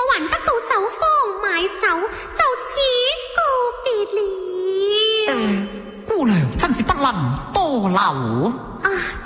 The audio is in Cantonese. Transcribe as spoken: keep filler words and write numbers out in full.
還得到酒坊買酒，就此告別了。 誒、姑娘真是不能多留。 啊，